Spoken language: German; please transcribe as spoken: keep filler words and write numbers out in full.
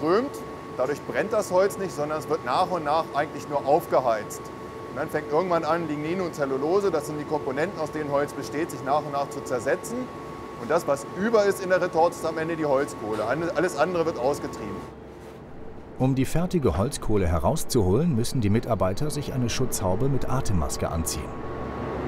geströmt. Dadurch brennt das Holz nicht, sondern es wird nach und nach eigentlich nur aufgeheizt. Und dann fängt irgendwann an, Lignin und Zellulose, das sind die Komponenten, aus denen Holz besteht, sich nach und nach zu zersetzen. Und das, was über ist in der Retorte, ist am Ende die Holzkohle. Alles andere wird ausgetrieben. Um die fertige Holzkohle herauszuholen, müssen die Mitarbeiter sich eine Schutzhaube mit Atemmaske anziehen.